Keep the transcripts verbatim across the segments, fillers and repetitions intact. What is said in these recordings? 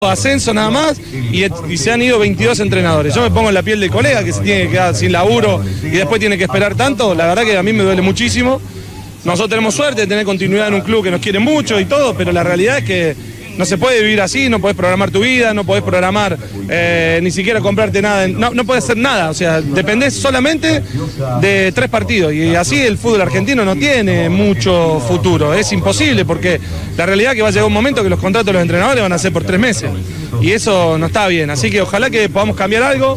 ascenso nada más y, y se han ido veintidós entrenadores. Yo me pongo en la piel del colega que se tiene que quedar sin laburo y después tiene que esperar tanto. La verdad que a mí me duele muchísimo. Nosotros tenemos suerte de tener continuidad en un club que nos quiere mucho y todo, pero la realidad es que no se puede vivir así, no podés programar tu vida, no podés programar eh, ni siquiera comprarte nada, no, no podés hacer nada, o sea, dependés solamente de tres partidos y así el fútbol argentino no tiene mucho futuro, es imposible porque la realidad es que va a llegar un momento que los contratos de los entrenadores van a ser por tres meses y eso no está bien, así que ojalá que podamos cambiar algo,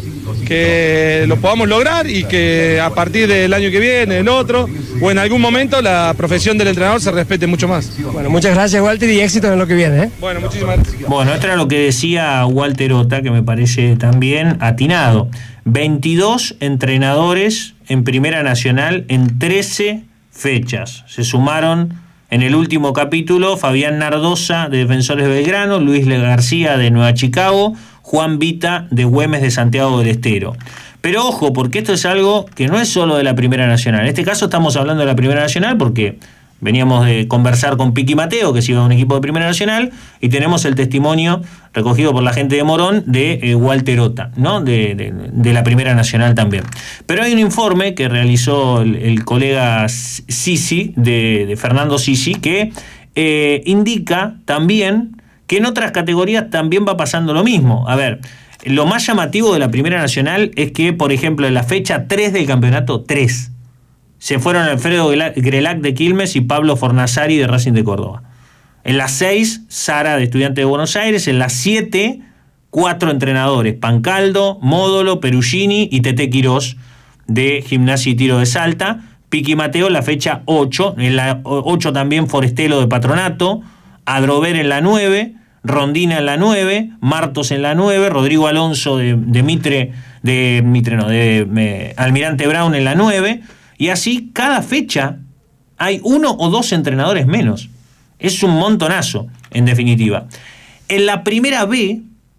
que lo podamos lograr y que a partir del año que viene, el otro, o en algún momento la profesión del entrenador se respete mucho más. Bueno, muchas gracias Walter y éxito en lo que viene, ¿eh? Bueno, muchísimas gracias. Bueno, esto era lo que decía Walter Ota, que me parece también atinado. veintidós entrenadores en Primera Nacional en trece fechas. Se sumaron en el último capítulo Fabián Nardosa de Defensores Belgrano, Luis Le García de Nueva Chicago, Juan Vita de Güemes de Santiago del Estero. Pero ojo, porque esto es algo que no es solo de la Primera Nacional. En este caso estamos hablando de la Primera Nacional porque veníamos de conversar con Piqui Mateo, que sigue a un equipo de Primera Nacional, y tenemos el testimonio recogido por la gente de Morón de eh, Walter Ota, ¿no? De, de, de la Primera Nacional también. Pero hay un informe que realizó el, el colega Sisi, de, de Fernando Sisi, que eh, indica también que en otras categorías también va pasando lo mismo. A ver, lo más llamativo de la Primera Nacional es que, por ejemplo, en la fecha tres del campeonato, tres, se fueron Alfredo Grelac de Quilmes y Pablo Fornazari de Racing de Córdoba. En las seis, Sara de Estudiantes de Buenos Aires. En las siete, cuatro entrenadores: Pancaldo, Módolo, Perugini y Tete Quirós de Gimnasia y Tiro de Salta. Piqui Mateo en la fecha ocho. En la ocho también Forestelo de Patronato. Adrover en la nueve, Rondina en la nueve, Martos en la nueve, Rodrigo Alonso de, de Mitre, de Mitre no, de eh, Almirante Brown en la nueve, y así cada fecha hay uno o dos entrenadores menos. Es un montonazo, en definitiva. En la Primera B,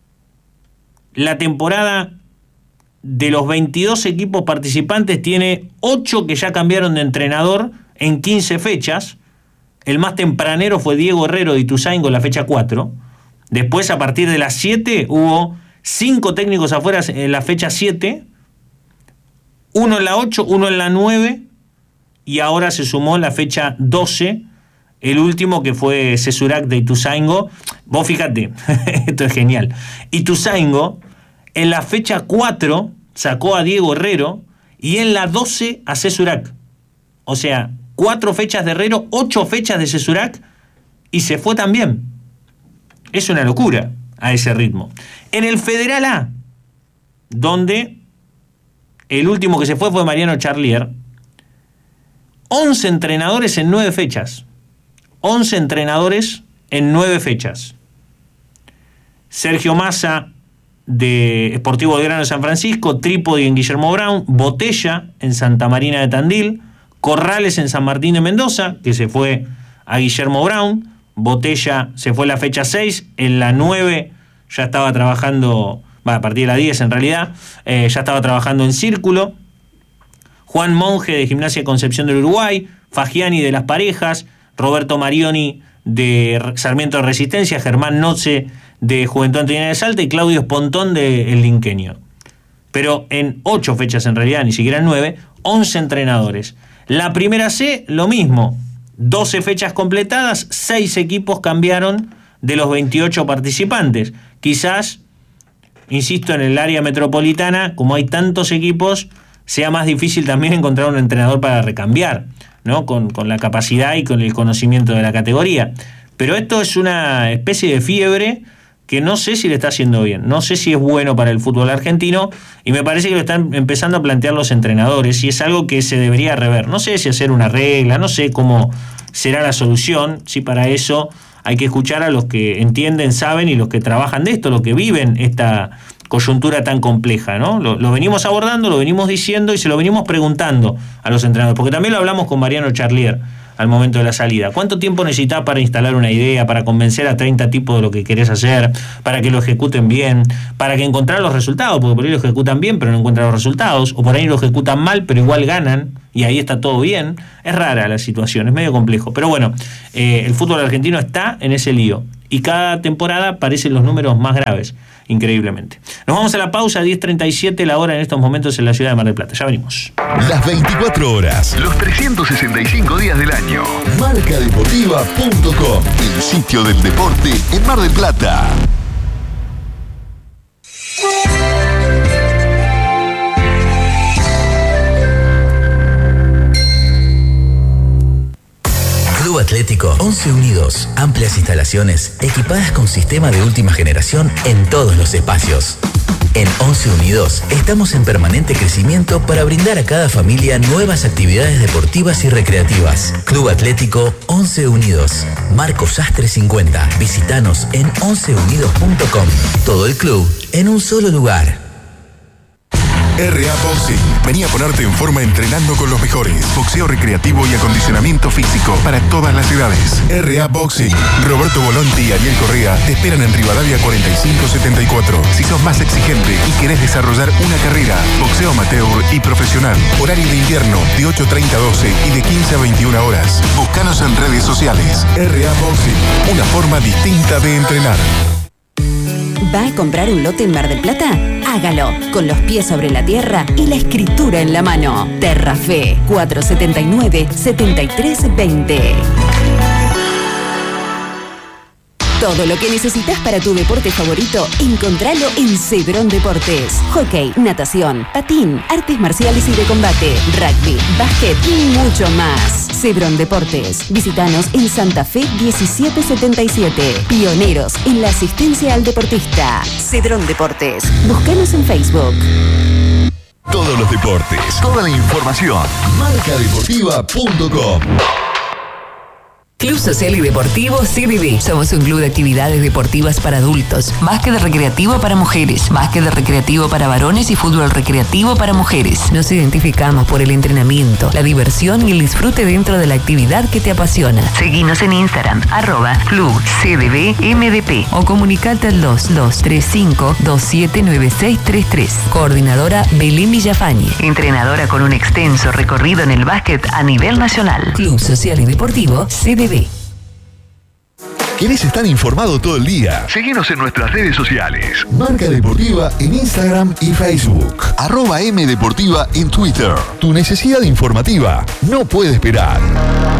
la temporada de los veintidós equipos participantes tiene ocho que ya cambiaron de entrenador en quince fechas. El más tempranero fue Diego Herrero de Ituzaingó en la fecha cuatro. Después, a partir de las siete, hubo cinco técnicos afuera en la fecha siete, uno en la ocho, uno en la nueve, y ahora se sumó en la fecha doce, el último que fue Cesurac de Ituzaingó. Vos fíjate, esto es genial. Ituzaingó en la fecha cuatro sacó a Diego Herrero y en la doce a Cesurac. O sea, cuatro fechas de Herrero, ocho fechas de Cesurac, y se fue también. Es una locura a ese ritmo. En el Federal A, donde el último que se fue fue Mariano Charlier, once entrenadores en nueve fechas. once entrenadores en nueve fechas. Sergio Massa de Sportivo Belgrano de San Francisco, Trípodi en Guillermo Brown, Botella en Santa Marina de Tandil, Corrales en San Martín de Mendoza, que se fue a Guillermo Brown. Botella se fue a la fecha seis, en la nueve ya estaba trabajando, va, a partir de la diez en realidad, eh, ya estaba trabajando en Círculo. Juan Monge de Gimnasia Concepción del Uruguay, Fagiani de Las Parejas, Roberto Marioni de Sarmiento de Resistencia, Germán Noce de Juventud Antoniana de Salta y Claudio Espontón de El Linqueño. Pero en ocho fechas en realidad, ni siquiera en nueve, once entrenadores. La Primera C, lo mismo, doce fechas completadas, seis equipos cambiaron de los veintiocho participantes. Quizás, insisto, en el área metropolitana, como hay tantos equipos, sea más difícil también encontrar un entrenador para recambiar, ¿no? Con, con la capacidad y con el conocimiento de la categoría. Pero esto es una especie de fiebre que no sé si le está haciendo bien, no sé si es bueno para el fútbol argentino, y me parece que lo están empezando a plantear los entrenadores, y es algo que se debería rever. No sé si hacer una regla, no sé cómo será la solución, si para eso hay que escuchar a los que entienden, saben, y los que trabajan de esto, los que viven esta coyuntura tan compleja, ¿no? Lo, lo venimos abordando, lo venimos diciendo y se lo venimos preguntando a los entrenadores, porque también lo hablamos con Mariano Charlier al momento de la salida. ¿Cuánto tiempo necesitas para instalar una idea, para convencer a treinta tipos de lo que querés hacer, para que lo ejecuten bien, para que encontrar los resultados? Porque por ahí lo ejecutan bien, pero no encuentran los resultados, o por ahí lo ejecutan mal, pero igual ganan, y ahí está todo bien. Es rara la situación, es medio complejo. Pero bueno, eh, el fútbol argentino está en ese lío. y cada temporada aparecen los números más graves, increíblemente. Nos vamos a la pausa, diez treinta y siete la hora en estos momentos en la ciudad de Mar del Plata. Ya venimos. Las veinticuatro horas, los trescientos sesenta y cinco días del año. marca deportiva punto com, el sitio del deporte en Mar del Plata. Club Atlético once Unidos. Amplias instalaciones equipadas con sistema de última generación en todos los espacios. En once Unidos estamos en permanente crecimiento para brindar a cada familia nuevas actividades deportivas y recreativas. Club Atlético once Unidos. Marco Sastre cincuenta. Visítanos en once unidos punto com. Todo el club en un solo lugar. R A Boxing. Vení a ponerte en forma entrenando con los mejores. Boxeo recreativo y acondicionamiento físico para todas las edades. R A Boxing. Roberto Volonti y Ariel Correa te esperan en Rivadavia cuarenta y cinco setenta y cuatro. Si sos más exigente y querés desarrollar una carrera, boxeo amateur y profesional. Horario de invierno de ocho treinta a doce y de quince a veintiuna horas. Búscanos en redes sociales. R A Boxing. Una forma distinta de entrenar. ¿Va a comprar un lote en Mar del Plata? Hágalo, con los pies sobre la tierra y la escritura en la mano. Terrafe, cuatrocientos setenta y nueve, setenta y tres veinte. Todo lo que necesitas para tu deporte favorito, encontralo en Cedrón Deportes. Hockey, natación, patín, artes marciales y de combate, rugby, básquet y mucho más. Cedrón Deportes. Visítanos en Santa Fe diecisiete setenta y siete. Pioneros en la asistencia al deportista. Cedrón Deportes. Búscanos en Facebook. Todos los deportes, toda la información. marca deportiva punto com. Club Social y Deportivo C D D. Somos un club de actividades deportivas para adultos, básquet recreativo para mujeres, básquet recreativo para varones y fútbol recreativo para mujeres. Nos identificamos por el entrenamiento, la diversión y el disfrute dentro de la actividad que te apasiona. Seguinos en Instagram, arroba Club C D D M D P o comunicate al dos dos tres cinco dos siete nueve seis tres tres. Coordinadora Belén Villafañe, entrenadora con un extenso recorrido en el básquet a nivel nacional. Club Social y Deportivo C D D. ¿Querés estar informado todo el día? Seguinos en nuestras redes sociales. Marca Deportiva en Instagram y Facebook. Arroba M Deportiva en Twitter. Tu necesidad informativa no puede esperar.